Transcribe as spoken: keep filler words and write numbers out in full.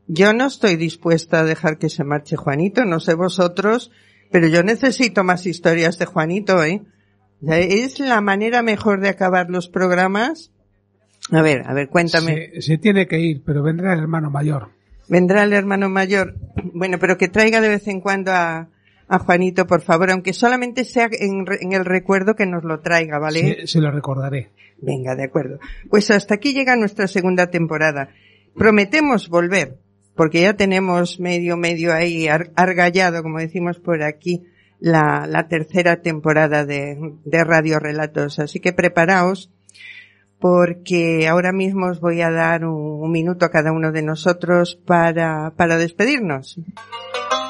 Yo no estoy dispuesta a dejar que se marche Juanito, no sé vosotros, pero yo necesito más historias de Juanito, ¿eh? Es la manera mejor de acabar los programas. A ver, a ver, cuéntame. Se, se tiene que ir, pero vendrá el hermano mayor. Vendrá el hermano mayor. Bueno, pero que traiga de vez en cuando a, a Juanito, por favor, aunque solamente sea en, en el recuerdo, que nos lo traiga, ¿vale? Se, se lo recordaré. Venga, de acuerdo. Pues hasta aquí llega nuestra segunda temporada. Prometemos volver, porque ya tenemos medio, medio ahí ar, argallado, como decimos por aquí, la, la tercera temporada de, de Radio Relatos. Así que preparaos, porque ahora mismo os voy a dar un, un minuto a cada uno de nosotros para, para despedirnos.